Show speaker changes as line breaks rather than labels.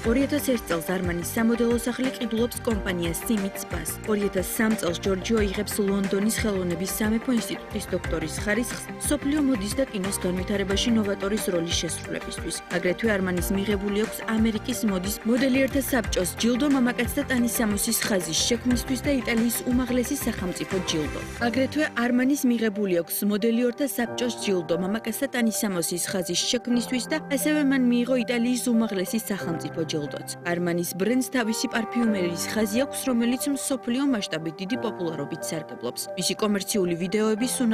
2001 წელს არმანის სამოდელო სახლი ყიდულობს კომპანია Simit Spas. 2003 წელს ჯორჯიო იღებს ლონდონის ხელოვნების სამეფო ინსტიტუტის დოქტორის ხარისხს მსოფლიო მოდის და კინოს განვითარებაში ნოვატორის როლის შესრულებისთვის. აგრეთვე არმანის მიღებული აქვს ამერიკის მოდის მოდელიერთა საბჭოს ჯილდო მამაკაც და ტანისამოსის ხაზის შექმნისთვის და იტალიის უმაღლესი სახელმწიფო ჯილდო. აგრეთვე არმანის მიღებული აქვს მოდელიერთა საბჭოს ჯილდო მამაკაც და ტანისამოსის ხაზის შექმნისთვის და ასევე მან მიიღო იტალიის უმაღლესი სახელმწიფო ჯილდოც. არმანის ბრენდს თავისი პარფიუმერიის ხაზი აქვს, რომელიც მსოფლიო მასშტაბით დიდი პოპულარობით სარგებლობს. მისი კომერციული ვიდეოები